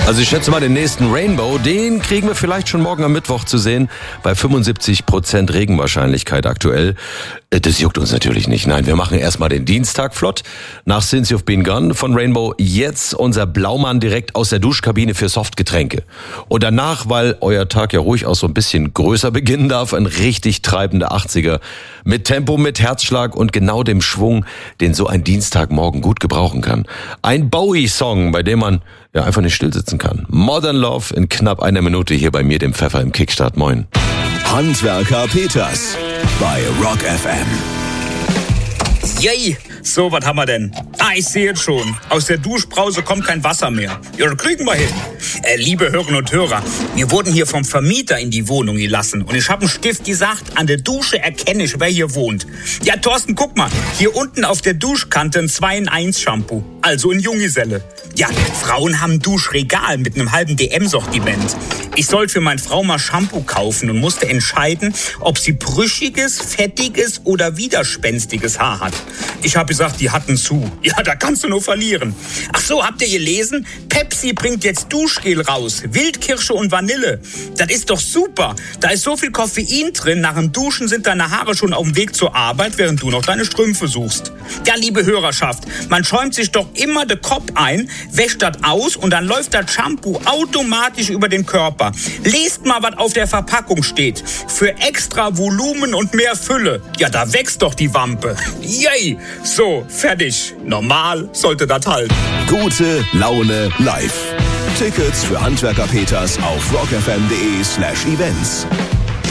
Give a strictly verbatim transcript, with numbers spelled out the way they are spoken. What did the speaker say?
Also ich schätze mal, den nächsten Rainbow, den kriegen wir vielleicht schon morgen am Mittwoch zu sehen. Bei fünfundsiebzig Prozent Regenwahrscheinlichkeit aktuell. Das juckt uns natürlich nicht. Nein, wir machen erstmal den Dienstag flott. Nach Since You've Been Gone von Rainbow jetzt unser Blaumann direkt aus der Duschkabine für Softgetränke. Und danach, weil euer Tag ja ruhig auch so ein bisschen größer beginnen darf, ein richtig treibender achtziger. Mit Tempo, mit Herzschlag und genau dem Schwung, den so ein Dienstagmorgen gut gebrauchen kann. Ein Bowie-Song, bei dem man ja einfach nicht stillsitzen kann. Modern Love in knapp einer Minute hier bei mir, dem Pfeffer im Kickstart. Moin. Handwerker Peters bei Rock F M. Yay! So, was haben wir denn? Ah, ich sehe es schon. Aus der Duschbrause kommt kein Wasser mehr. Ja, das kriegen wir hin. Äh, liebe Hörerinnen und Hörer, wir wurden hier vom Vermieter in die Wohnung gelassen. Und ich habe einen Stift gesagt, an der Dusche erkenne ich, wer hier wohnt. Ja, Thorsten, guck mal. Hier unten auf der Duschkante ein zwei in eins Shampoo. Also ein Junggeselle. Ja, Frauen haben ein Duschregal mit einem halben D M-Sortiment. Ich sollte für meine Frau mal Shampoo kaufen und musste entscheiden, ob sie brüchiges, fettiges oder widerspenstiges Haar hat. Ich habe gesagt, die hatten zu. Ja, da kannst du nur verlieren. Ach so, habt ihr gelesen? Pepsi bringt jetzt Duschgel raus. Wildkirsche und Vanille. Das ist doch super. Da ist so viel Koffein drin. Nach dem Duschen sind deine Haare schon auf dem Weg zur Arbeit, während du noch deine Strümpfe suchst. Ja, liebe Hörerschaft, man schäumt sich doch immer den Kopf ein, wäscht das aus und dann läuft das Shampoo automatisch über den Körper. Lest mal, was auf der Verpackung steht. Für extra Volumen und mehr Fülle. Ja, da wächst doch die Wampe. Yay! So, fertig. Normal sollte das halten. Gute Laune live. Tickets für Handwerker Peters auf rockfm.de slash events.